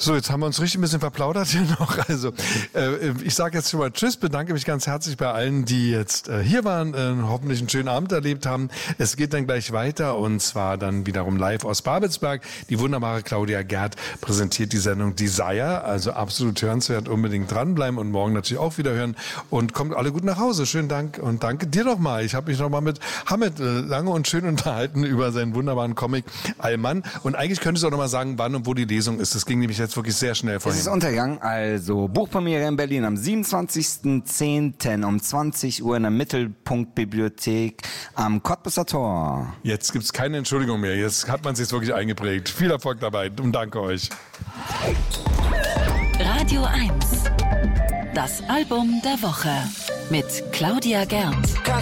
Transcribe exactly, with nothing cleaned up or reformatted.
So, jetzt haben wir uns richtig ein bisschen verplaudert hier noch. Also äh, ich sage jetzt schon mal Tschüss, bedanke mich ganz herzlich bei allen, die jetzt äh, hier waren, äh, hoffentlich einen schönen Abend erlebt haben. Es geht dann gleich weiter und zwar dann wiederum live aus Babelsberg. Die wunderbare Claudia Gerd präsentiert die Sendung Desire, also absolut hörenswert, unbedingt dranbleiben und morgen natürlich auch wieder hören und kommt alle gut nach Hause. Schönen Dank und danke dir noch mal. Ich habe mich noch mal mit Hamid äh, lange und schön unterhalten über seinen wunderbaren Comic Allmann und eigentlich könntest du auch noch mal sagen, wann und wo die Lesung ist. Das ging nämlich jetzt wirklich sehr schnell vorhin. Es ist Untergang, also Buchpremiere in Berlin am siebenundzwanzigsten zehnten um zwanzig Uhr in der Mittelpunktbibliothek am Cottbusser Tor. Jetzt gibt's keine Entschuldigung mehr. Jetzt hat man sich wirklich eingeprägt. Viel Erfolg dabei und danke euch. Radio eins. Das Album der Woche mit Claudia Gerd.